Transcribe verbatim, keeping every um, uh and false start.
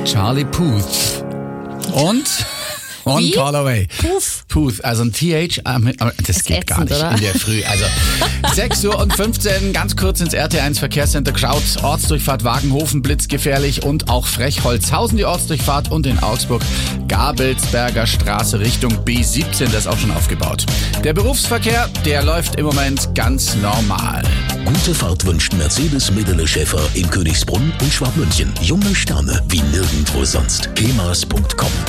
Charlie Puth. Und? One Wie? Call Away. Puth. Puth, also ein T H, ähm, das geht ätzend, gar nicht oder? in der Früh. Also sechs Uhr und fünfzehn, ganz kurz ins R T eins Verkehrscenter geschaut. Ortsdurchfahrt Wagenhofen, blitzgefährlich und auch Frechholzhausen die Ortsdurchfahrt und in Augsburg Gabelsberger Straße Richtung B siebzehn, das ist auch schon aufgebaut. Der Berufsverkehr, der läuft im Moment ganz normal. Gute Fahrt wünscht Mercedes Medele Schäfer in Königsbrunn und Schwabmünchen. Junge Sterne wie nirgendwo sonst. kemas punkt com